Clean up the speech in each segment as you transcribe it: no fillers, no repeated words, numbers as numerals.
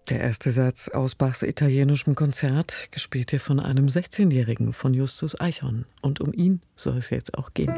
Der erste Satz aus Bachs italienischem Konzert, gespielt hier von einem 16-Jährigen, von Justus Eichhorn. Und um ihn soll es jetzt auch gehen.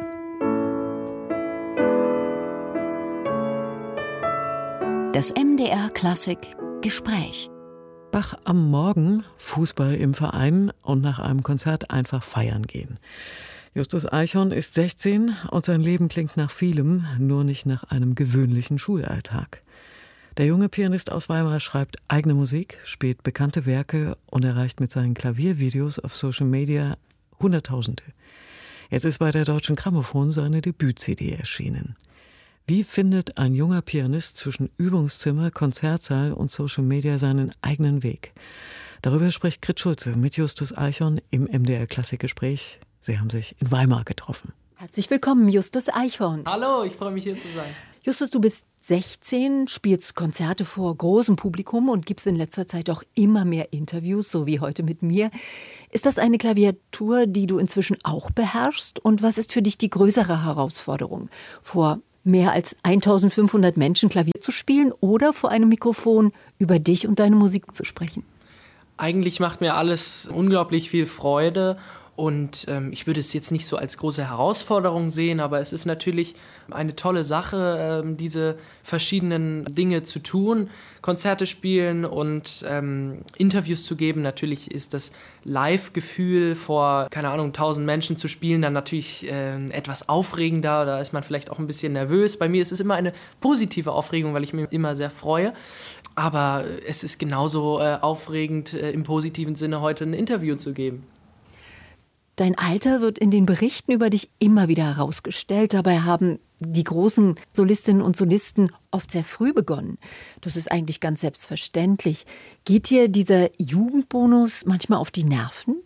Das MDR Klassik Gespräch. Bach am Morgen, Fußball im Verein und nach einem Konzert einfach feiern gehen. Justus Eichhorn ist 16 und sein Leben klingt nach vielem, nur nicht nach einem gewöhnlichen Schulalltag. Der junge Pianist aus Weimar schreibt eigene Musik, spielt bekannte Werke und erreicht mit seinen Klaviervideos auf Social Media Hunderttausende. Jetzt ist bei der Deutschen Grammophon seine Debüt-CD erschienen. Wie findet ein junger Pianist zwischen Übungszimmer, Konzertsaal und Social Media seinen eigenen Weg? Darüber spricht Grit Schulze mit Justus Eichhorn im MDR Klassikgespräch. Sie haben sich in Weimar getroffen. Herzlich willkommen, Justus Eichhorn. Hallo, ich freue mich, hier zu sein. Justus, du bist 16, spielst Konzerte vor großem Publikum und gibst in letzter Zeit auch immer mehr Interviews, so wie heute mit mir. Ist das eine Klaviatur, die du inzwischen auch beherrschst? Und was ist für dich die größere Herausforderung? Vor mehr als 1500 Menschen Klavier zu spielen oder vor einem Mikrofon über dich und deine Musik zu sprechen? Eigentlich macht mir alles unglaublich viel Freude. Und ich würde es jetzt nicht so als große Herausforderung sehen, aber es ist natürlich eine tolle Sache, diese verschiedenen Dinge zu tun, Konzerte spielen und Interviews zu geben. Natürlich ist das Live-Gefühl vor, 1000 Menschen zu spielen dann natürlich etwas aufregender, da ist man vielleicht auch ein bisschen nervös. Bei mir ist es immer eine positive Aufregung, weil ich mich immer sehr freue. Aber es ist genauso aufregend, im positiven Sinne heute ein Interview zu geben. Dein Alter wird in den Berichten über dich immer wieder herausgestellt. Dabei haben die großen Solistinnen und Solisten oft sehr früh begonnen. Das ist eigentlich ganz selbstverständlich. Geht dir dieser Jugendbonus manchmal auf die Nerven?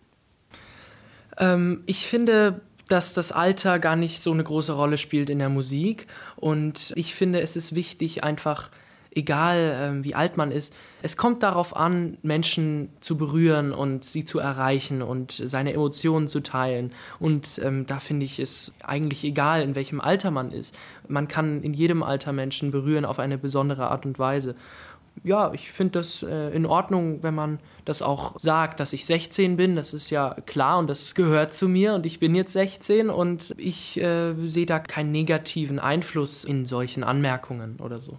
Ich finde, dass das Alter gar nicht so eine große Rolle spielt in der Musik. Und ich finde, es ist wichtig, einfach, egal wie alt man ist, es kommt darauf an, Menschen zu berühren und sie zu erreichen und seine Emotionen zu teilen. Und da finde ich es eigentlich egal, in welchem Alter man ist. Man kann in jedem Alter Menschen berühren auf eine besondere Art und Weise. Ja, ich finde das in Ordnung, wenn man das auch sagt, dass ich 16 bin. Das ist ja klar und das gehört zu mir und ich bin jetzt 16 und ich sehe da keinen negativen Einfluss in solchen Anmerkungen oder so.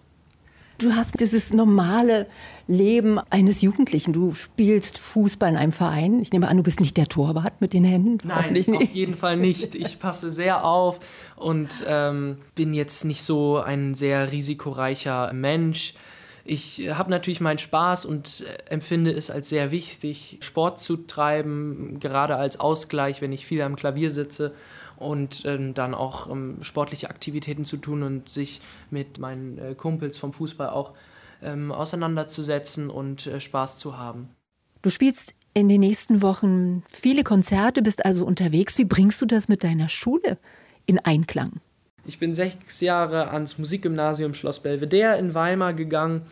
Du hast dieses normale Leben eines Jugendlichen. Du spielst Fußball in einem Verein. Ich nehme an, du bist nicht der Torwart mit den Händen. Nein, auf jeden Fall nicht. Ich passe sehr auf und bin jetzt nicht so ein sehr risikoreicher Mensch. Ich habe natürlich meinen Spaß und empfinde es als sehr wichtig, Sport zu treiben, gerade als Ausgleich, wenn ich viel am Klavier sitze. Und dann auch sportliche Aktivitäten zu tun und sich mit meinen Kumpels vom Fußball auch auseinanderzusetzen und Spaß zu haben. Du spielst in den nächsten Wochen viele Konzerte, bist also unterwegs. Wie bringst du das mit deiner Schule in Einklang? Ich bin 6 Jahre ans Musikgymnasium Schloss Belvedere in Weimar gegangen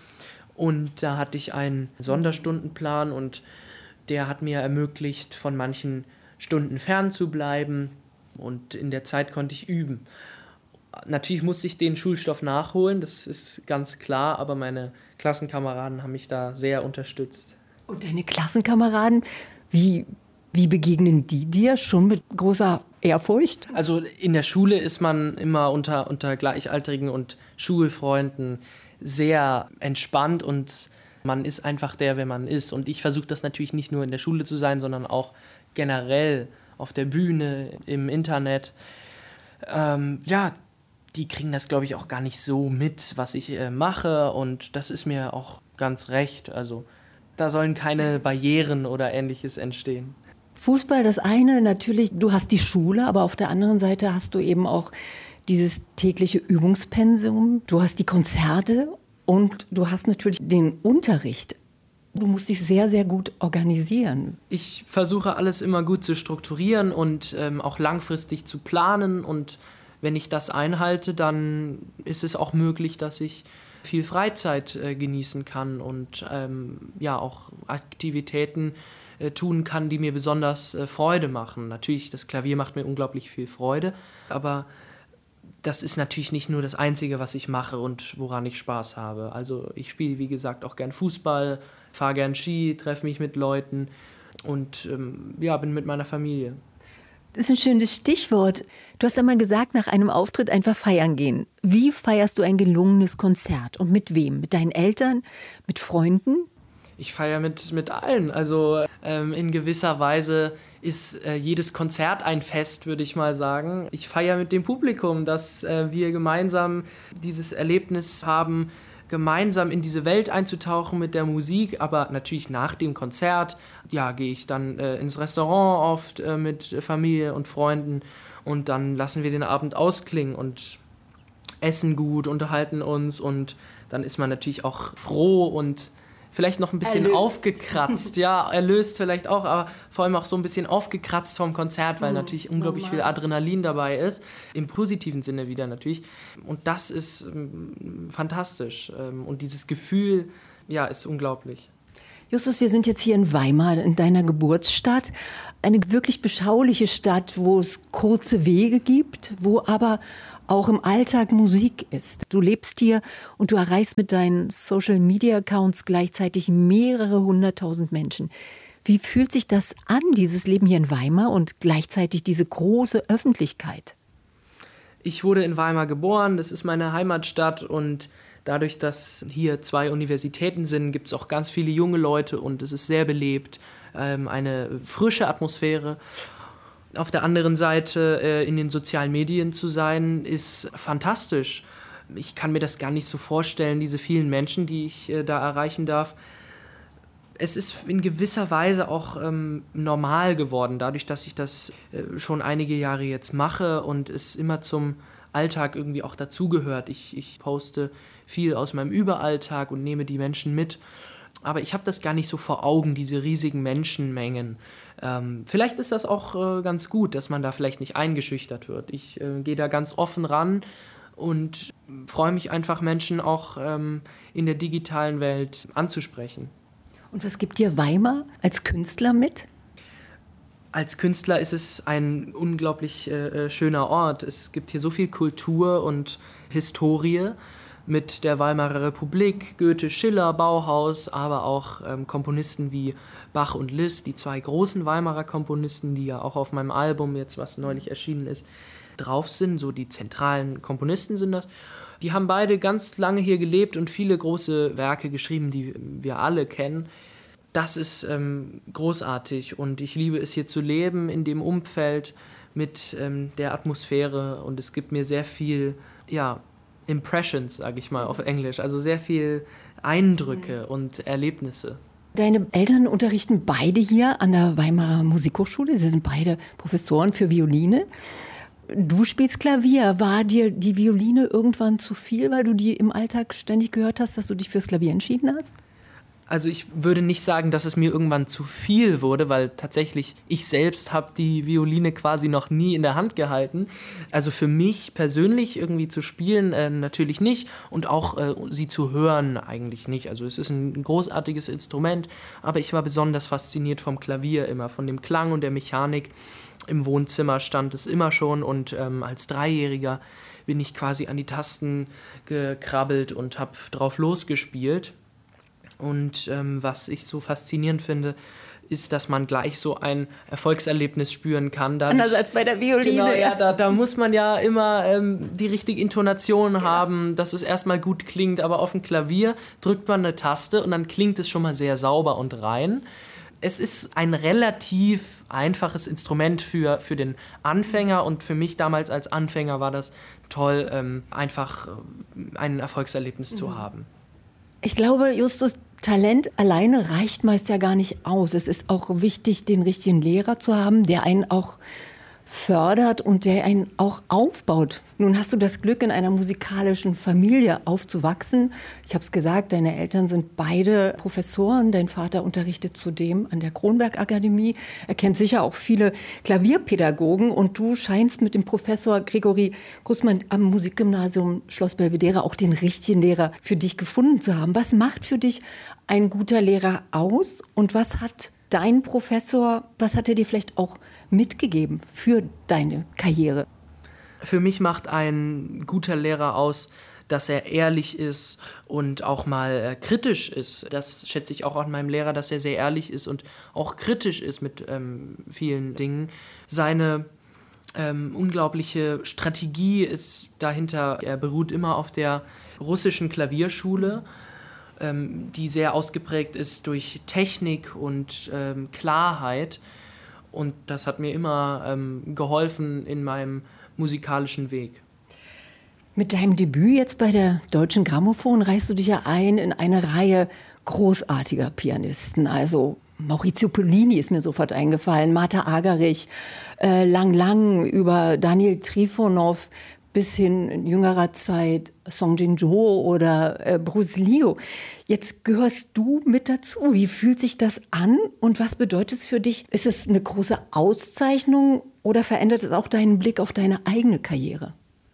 und da hatte ich einen Sonderstundenplan und der hat mir ermöglicht, von manchen Stunden fernzubleiben. Und in der Zeit konnte ich üben. Natürlich musste ich den Schulstoff nachholen, das ist ganz klar, aber meine Klassenkameraden haben mich da sehr unterstützt. Und deine Klassenkameraden, wie begegnen die dir? Schon mit großer Ehrfurcht? Also in der Schule ist man immer unter Gleichaltrigen und Schulfreunden sehr entspannt und man ist einfach der, wer man ist. Und ich versuche das natürlich nicht nur in der Schule zu sein, sondern auch generell auf der Bühne, im Internet. Die kriegen das, glaube ich, auch gar nicht so mit, was ich mache. Und das ist mir auch ganz recht. Also da sollen keine Barrieren oder Ähnliches entstehen. Fußball, das eine, natürlich, du hast die Schule, aber auf der anderen Seite hast du eben auch dieses tägliche Übungspensum. Du hast die Konzerte und du hast natürlich den Unterricht. Du musst dich sehr, sehr gut organisieren. Ich versuche alles immer gut zu strukturieren und auch langfristig zu planen. Und wenn ich das einhalte, dann ist es auch möglich, dass ich viel Freizeit genießen kann und auch Aktivitäten tun kann, die mir besonders Freude machen. Natürlich, das Klavier macht mir unglaublich viel Freude, aber das ist natürlich nicht nur das Einzige, was ich mache und woran ich Spaß habe. Also ich spiele, wie gesagt, auch gern Fußball, fahre gern Ski, treffe mich mit Leuten und bin mit meiner Familie. Das ist ein schönes Stichwort. Du hast einmal gesagt, nach einem Auftritt einfach feiern gehen. Wie feierst du ein gelungenes Konzert und mit wem? Mit deinen Eltern? Mit Freunden? Ich feiere mit allen. Also in gewisser Weise ist jedes Konzert ein Fest, würde ich mal sagen. Ich feiere mit dem Publikum, dass wir gemeinsam dieses Erlebnis haben, gemeinsam in diese Welt einzutauchen mit der Musik. Aber natürlich nach dem Konzert, gehe ich dann ins Restaurant oft mit Familie und Freunden und dann lassen wir den Abend ausklingen und essen gut, unterhalten uns und dann ist man natürlich auch froh und vielleicht noch ein bisschen aufgekratzt, erlöst vielleicht auch, aber vor allem auch so ein bisschen aufgekratzt vom Konzert, weil natürlich unglaublich viel Adrenalin dabei ist, im positiven Sinne wieder natürlich. Und das ist fantastisch und dieses Gefühl, ist unglaublich. Justus, wir sind jetzt hier in Weimar, in deiner Geburtsstadt. Eine wirklich beschauliche Stadt, wo es kurze Wege gibt, wo aber auch im Alltag Musik ist. Du lebst hier und du erreichst mit deinen Social-Media-Accounts gleichzeitig mehrere 100.000 Menschen. Wie fühlt sich das an, dieses Leben hier in Weimar und gleichzeitig diese große Öffentlichkeit? Ich wurde in Weimar geboren, das ist meine Heimatstadt und dadurch, dass hier 2 Universitäten sind, gibt es auch ganz viele junge Leute und es ist sehr belebt, eine frische Atmosphäre. Auf der anderen Seite in den sozialen Medien zu sein, ist fantastisch. Ich kann mir das gar nicht so vorstellen, diese vielen Menschen, die ich da erreichen darf. Es ist in gewisser Weise auch normal geworden, dadurch, dass ich das schon einige Jahre jetzt mache und es immer zum Alltag irgendwie auch dazugehört. Ich poste viel aus meinem Überalltag und nehme die Menschen mit. Aber ich habe das gar nicht so vor Augen, diese riesigen Menschenmengen. Vielleicht ist das auch ganz gut, dass man da vielleicht nicht eingeschüchtert wird. Ich gehe da ganz offen ran und freue mich einfach, Menschen auch in der digitalen Welt anzusprechen. Und was gibt dir Weimar als Künstler mit? Als Künstler ist es ein unglaublich schöner Ort. Es gibt hier so viel Kultur und Historie mit der Weimarer Republik, Goethe, Schiller, Bauhaus, aber auch Komponisten wie Bach und Liszt, die 2 großen Weimarer Komponisten, die ja auch auf meinem Album jetzt, was neulich erschienen ist, drauf sind. So die zentralen Komponisten sind das. Die haben beide ganz lange hier gelebt und viele große Werke geschrieben, die wir alle kennen. Das ist großartig und ich liebe es, hier zu leben, in dem Umfeld mit der Atmosphäre und es gibt mir sehr viel, Impressions, sage ich mal auf Englisch, also sehr viel Eindrücke und Erlebnisse. Deine Eltern unterrichten beide hier an der Weimarer Musikhochschule, sie sind beide Professoren für Violine. Du spielst Klavier. War dir die Violine irgendwann zu viel, weil du die im Alltag ständig gehört hast, dass du dich fürs Klavier entschieden hast? Also ich würde nicht sagen, dass es mir irgendwann zu viel wurde, weil tatsächlich ich selbst habe die Violine quasi noch nie in der Hand gehalten. Also für mich persönlich irgendwie zu spielen natürlich nicht und auch sie zu hören eigentlich nicht. Also es ist ein großartiges Instrument, aber ich war besonders fasziniert vom Klavier immer, von dem Klang und der Mechanik. Im Wohnzimmer stand es immer schon und als Dreijähriger bin ich quasi an die Tasten gekrabbelt und habe drauf losgespielt. Und was ich so faszinierend finde, ist, dass man gleich so ein Erfolgserlebnis spüren kann. Anders als bei der Violine. Genau, ja, da muss man ja immer die richtige Intonation haben, dass es erstmal gut klingt. Aber auf dem Klavier drückt man eine Taste und dann klingt es schon mal sehr sauber und rein. Es ist ein relativ einfaches Instrument für den Anfänger und für mich damals als Anfänger war das toll, einfach ein Erfolgserlebnis zu haben. Ich glaube, Justus, Talent alleine reicht meist ja gar nicht aus. Es ist auch wichtig, den richtigen Lehrer zu haben, der einen auch fördert und der einen auch aufbaut. Nun hast du das Glück, in einer musikalischen Familie aufzuwachsen. Ich habe es gesagt, deine Eltern sind beide Professoren. Dein Vater unterrichtet zudem an der Kronberg-Akademie. Er kennt sicher auch viele Klavierpädagogen. Und du scheinst mit dem Professor Gregory Grossmann am Musikgymnasium Schloss Belvedere auch den richtigen Lehrer für dich gefunden zu haben. Was macht für dich ein guter Lehrer aus? Und was hat dein Professor, was hat er dir vielleicht auch mitgegeben für deine Karriere? Für mich macht ein guter Lehrer aus, dass er ehrlich ist und auch mal kritisch ist. Das schätze ich auch an meinem Lehrer, dass er sehr ehrlich ist und auch kritisch ist mit vielen Dingen. Seine unglaubliche Strategie ist dahinter, er beruht immer auf der russischen Klavierschule, die sehr ausgeprägt ist durch Technik und Klarheit. Und das hat mir immer geholfen in meinem musikalischen Weg. Mit deinem Debüt jetzt bei der Deutschen Grammophon reichst du dich ja ein in eine Reihe großartiger Pianisten. Also Maurizio Pollini ist mir sofort eingefallen, Martha Argerich, Lang Lang über Daniel Trifonov bis hin in jüngerer Zeit Song Jin-jo oder Bruce Leo. Jetzt gehörst du mit dazu. Wie fühlt sich das an und was bedeutet es für dich? Ist es eine große Auszeichnung oder verändert es auch deinen Blick auf deine eigene Karriere?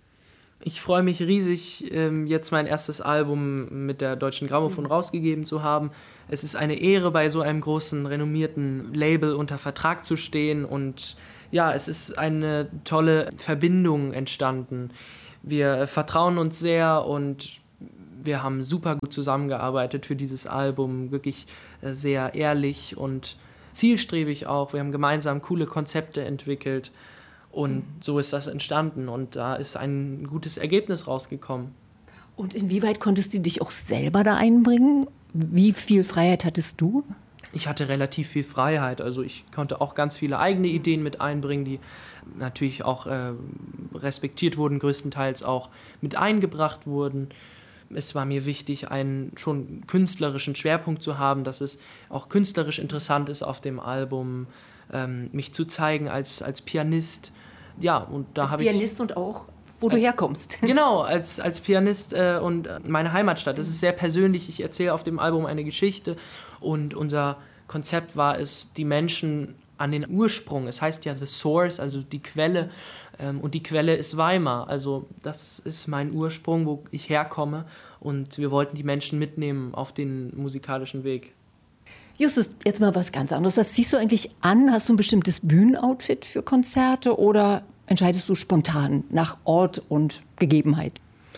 Ich freue mich riesig, jetzt mein erstes Album mit der Deutschen Grammophon rausgegeben zu haben. Es ist eine Ehre, bei so einem großen, renommierten Label unter Vertrag zu stehen. Und ja, es ist eine tolle Verbindung entstanden. Wir vertrauen uns sehr und wir haben super gut zusammengearbeitet für dieses Album. Wirklich sehr ehrlich und zielstrebig auch. Wir haben gemeinsam coole Konzepte entwickelt. Und so ist das entstanden und da ist ein gutes Ergebnis rausgekommen. Und inwieweit konntest du dich auch selber da einbringen? Wie viel Freiheit hattest du? Ich hatte relativ viel Freiheit, also ich konnte auch ganz viele eigene Ideen mit einbringen, die natürlich auch respektiert wurden, größtenteils auch mit eingebracht wurden. Es war mir wichtig, einen schon künstlerischen Schwerpunkt zu haben, dass es auch künstlerisch interessant ist auf dem Album, mich zu zeigen als Pianist. Ja, und da habe ich... Als Pianist und auch, wo du herkommst. Genau, als Pianist und meine Heimatstadt. Das ist sehr persönlich. Ich erzähle auf dem Album eine Geschichte und unser Konzept war es, die Menschen an den Ursprung. Es heißt ja The Source, also die Quelle. Und die Quelle ist Weimar. Also das ist mein Ursprung, wo ich herkomme. Und wir wollten die Menschen mitnehmen auf den musikalischen Weg. Justus, jetzt mal was ganz anderes. Was ziehst du eigentlich an? Hast du ein bestimmtes Bühnenoutfit für Konzerte oder entscheidest du spontan nach Ort und Gegebenheit?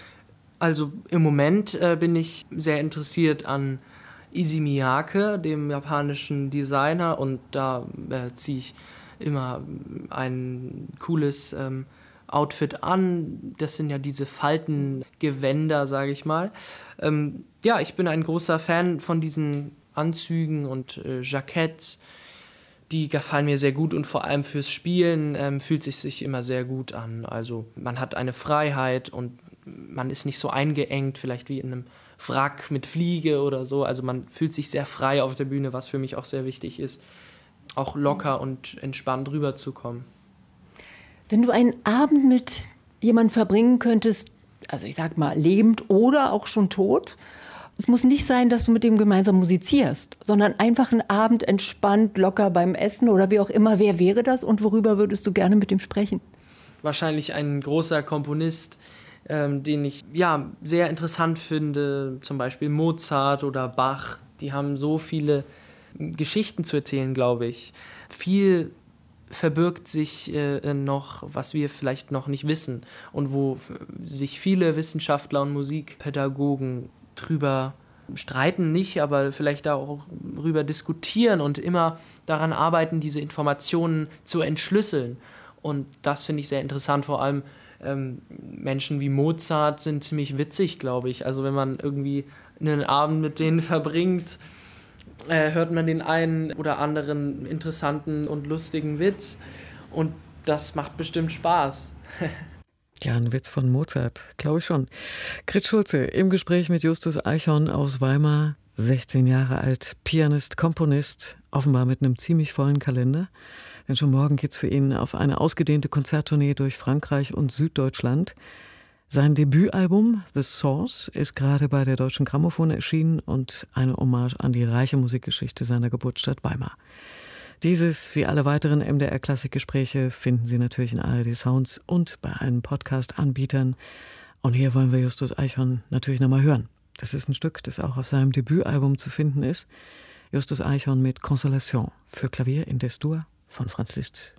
Also im Moment bin ich sehr interessiert an Issey Miyake, dem japanischen Designer, und da ziehe ich immer ein cooles Outfit an. Das sind ja diese Faltengewänder, sage ich mal. Ja, ich bin ein großer Fan von diesen Anzügen und Jacketts, die gefallen mir sehr gut und vor allem fürs Spielen fühlt es sich immer sehr gut an. Also man hat eine Freiheit und man ist nicht so eingeengt, vielleicht wie in einem Wrack mit Fliege oder so. Also man fühlt sich sehr frei auf der Bühne, was für mich auch sehr wichtig ist, auch locker und entspannt rüberzukommen. Wenn du einen Abend mit jemandem verbringen könntest, also ich sag mal lebend oder auch schon tot, es muss nicht sein, dass du mit dem gemeinsam musizierst, sondern einfach einen Abend entspannt, locker beim Essen oder wie auch immer. Wer wäre das und worüber würdest du gerne mit ihm sprechen? Wahrscheinlich ein großer Komponist, den ich sehr interessant finde, zum Beispiel Mozart oder Bach. Die haben so viele Geschichten zu erzählen, glaube ich. Viel verbirgt sich noch, was wir vielleicht noch nicht wissen und wo sich viele Wissenschaftler und Musikpädagogen drüber streiten nicht, aber vielleicht auch darüber diskutieren und immer daran arbeiten, diese Informationen zu entschlüsseln. Und das finde ich sehr interessant. Vor allem Menschen wie Mozart sind ziemlich witzig, glaube ich. Also wenn man irgendwie einen Abend mit denen verbringt, hört man den einen oder anderen interessanten und lustigen Witz. Und das macht bestimmt Spaß. Ja, ein Witz von Mozart, glaube ich schon. Grit Schulze im Gespräch mit Justus Eichhorn aus Weimar, 16 Jahre alt, Pianist, Komponist, offenbar mit einem ziemlich vollen Kalender. Denn schon morgen geht's für ihn auf eine ausgedehnte Konzerttournee durch Frankreich und Süddeutschland. Sein Debütalbum The Source ist gerade bei der Deutschen Grammophon erschienen und eine Hommage an die reiche Musikgeschichte seiner Geburtsstadt Weimar. Dieses, wie alle weiteren MDR-Klassikgespräche, finden Sie natürlich in ARD Sounds und bei allen Podcast-Anbietern. Und hier wollen wir Justus Eichhorn natürlich nochmal hören. Das ist ein Stück, das auch auf seinem Debütalbum zu finden ist. Justus Eichhorn mit Consolation für Klavier in Des-Dur von Franz Liszt.